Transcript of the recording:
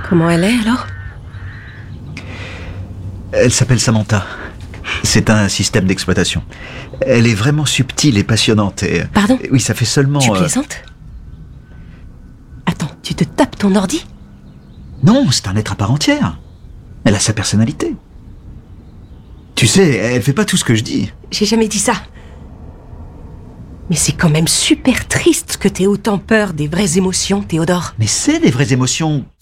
Comment elle est, alors? Elle s'appelle Samantha. C'est un système d'exploitation. Elle est vraiment subtile et passionnante et... Pardon? Oui, ça fait seulement... Tu plaisantes? Attends, tu te tapes ton ordi? Non, c'est un être à part entière. Elle a sa personnalité. Tu sais, elle fait pas tout ce que je dis. J'ai jamais dit ça. Mais c'est quand même super triste que t'aies autant peur des vraies émotions, Théodore. Mais c'est des vraies émotions.